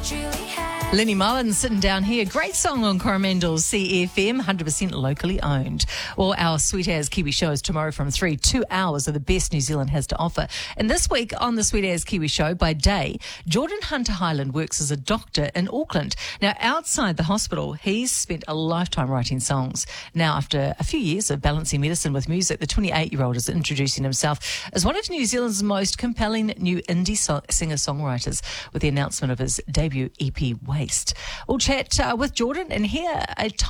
Lenny Mullins sitting down here. Great song on Coromandel's CFM, 100% locally owned. Well, our Sweet As Kiwi show is tomorrow from 3, 2 hours of the best New Zealand has to offer. And this week on the Sweet As Kiwi show, by day, Jordan Hunter Highland works as a doctor in Auckland. Now, outside the hospital, he's spent a lifetime writing songs. Now, after a few years of balancing medicine with music, the 28-year-old is introducing himself as one of New Zealand's most compelling new indie singer-songwriters with the announcement of his debut EP, Waste. We'll chat with Jordan and hear a